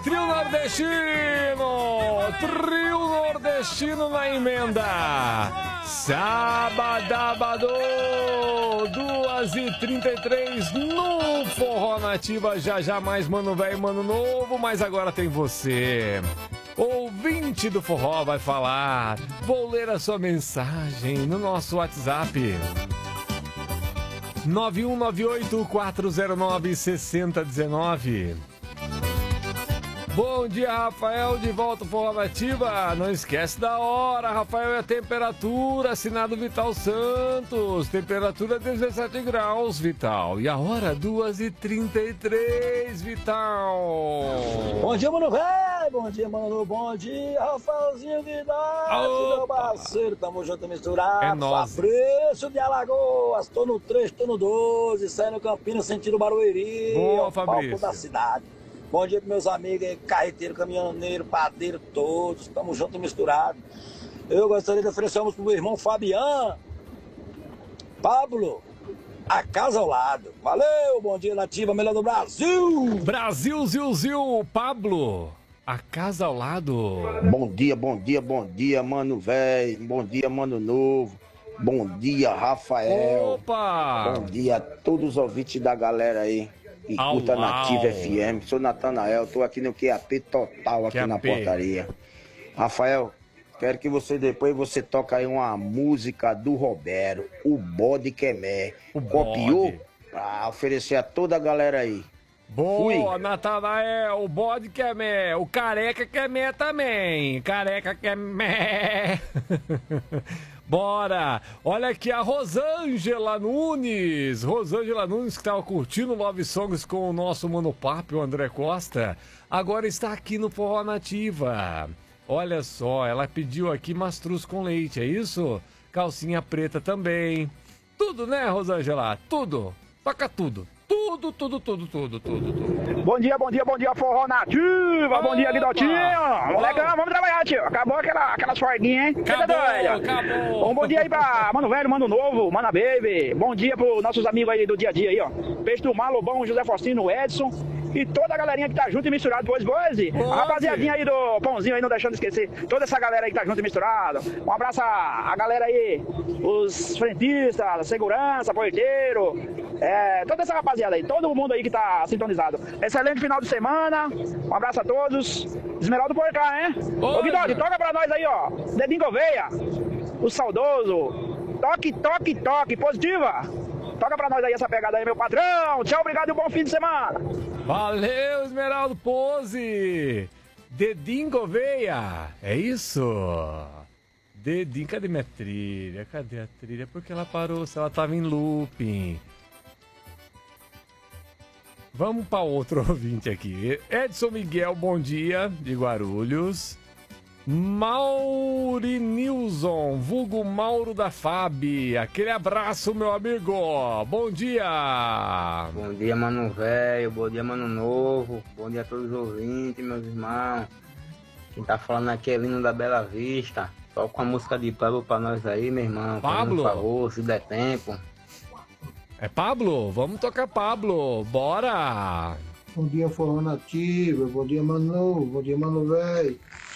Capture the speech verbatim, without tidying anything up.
trio nordestino! Trio nordestino na emenda! Sabadabado! duas e trinta e três no Forró Nativa. Já já mais Mano Velho e Mano Novo, mas agora tem você. Ouvinte do Forró vai falar. Vou ler a sua mensagem no nosso WhatsApp. nove um nove oito, quatro zero nove, seis zero um nove. Bom dia, Rafael, de volta ao Forró Nativa. Não esquece da hora, Rafael, e a temperatura, assinado Vital Santos. Temperatura dezessete graus, Vital. E a hora, duas e trinta e três, Vital. Bom dia, Mano Velho. Bom dia, Mano. Bom dia, Rafaelzinho Vidal. Meu parceiro, tamo junto misturado. É nóis. Fabrício de Alagoas. Tô no três, tô no doze. Saindo Campinas, sentindo Barueri. Boa, Fabrício. Palco da cidade. Bom dia pros meus amigos aí, carreteiro, caminhoneiro, padeiro, todos. Tamo junto e misturado. Eu gostaria de oferecer uma pro meu irmão Fabiano. Pablo, a casa ao lado. Valeu, bom dia, Nativa, melhor do Brasil. Brasil, Zil, Zil, Pablo, a casa ao lado. Bom dia, bom dia, bom dia, Mano Velho. Bom dia, Mano Novo. Bom dia, Rafael. Opa! Bom dia a todos os ouvintes da galera aí. E Au, curta au. Nativa F M, sou Natanael, tô aqui no Q A P total aqui Q A P. na portaria. Rafael, quero que você depois você toque aí uma música do Roberto, o Bode Quemé. O Copiou? Bode. Pra oferecer a toda a galera aí. Boa, Fui. Natanael, o bode quer mé, o careca quer mé também, careca quer mé. Bora! Olha aqui a Rosângela Nunes, Rosângela Nunes que estava curtindo Love Songs com o nosso Mano Papo, o André Costa, agora está aqui no Forró Nativa. Olha só, ela pediu aqui mastruz com leite, é isso? Calcinha preta também. Tudo, né, Rosângela? Tudo. Toca tudo. Tudo, tudo, tudo, tudo, tudo, tudo. Bom dia, bom dia, bom dia, Forró Nativa. Bom dia, Guidotinho. Molecão, vamos trabalhar, tio. Acabou aquela, aquelas forguinhas, hein? Acabou, doido? acabou. Um bom dia aí pra Mano Velho, Mano Novo, Mana Baby. Bom dia pros nossos amigos aí do dia a dia aí, ó. Peixe do Mar, Lobão, José Faustino, Edson. E toda a galerinha que tá junto e misturado, pois, pois. A rapaziadinha aí do Pãozinho aí, não deixando de esquecer. Toda essa galera aí que tá junto e misturado. Um abraço a, a galera aí, os frentistas, segurança, porteiro. É, toda essa rapaziada aí, todo mundo aí que tá sintonizado. Excelente final de semana. Um abraço a todos. Esmeraldo por cá, hein? Ô, Guidode, toca pra nós aí, ó. Dedinho Gouveia. O saudoso. Toque, toque, toque. Positiva. Toca pra nós aí essa pegada aí, meu patrão. Tchau, obrigado e um bom fim de semana. Valeu, Esmeraldo Pose. Dedinho Gouveia. É isso. Dedinho, cadê minha trilha? Cadê a trilha? Porque ela parou, se ela tava em looping. Vamos para outro ouvinte aqui. Edson Miguel, bom dia, de Guarulhos. Maurinilson, vulgo Mauro da F A B. Aquele abraço, meu amigo. Bom dia. Bom dia, Mano Velho. Bom dia, Mano Novo. Bom dia a todos os ouvintes, meus irmãos. Quem tá falando aqui é Lino da Bela Vista. Toca uma música de Pablo pra nós aí, meu irmão. Pablo? Por favor, se der tempo. É Pablo? Vamos tocar Pablo. Bora. Bom dia, Forró Nativa. Bom dia, Mano Novo. Bom dia, Mano Velho.